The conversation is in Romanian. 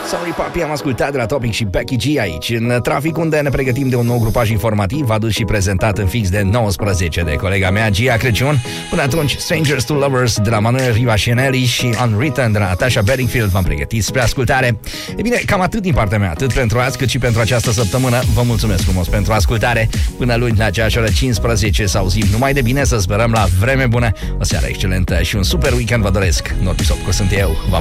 Sorry Papi, am ascultat de la Topic și Becky G aici, în trafic, unde ne pregătim de un nou grupaj informativ adus și prezentat în fix de 19 de colega mea, Gia Crăciun. Până atunci, Strangers to Lovers de la Manuel Rivașinelli și Unwritten de la Natasha Bedingfield v-am pregătit spre ascultare. E bine, cam atât din partea mea, atât pentru azi cât și pentru această săptămână. Vă mulțumesc frumos pentru ascultare. Până luni la aceeași oră 15 să auzim numai de bine, să sperăm la vreme bună. O seară excelentă și un super weekend vă doresc. Norbi Sopco sunt eu.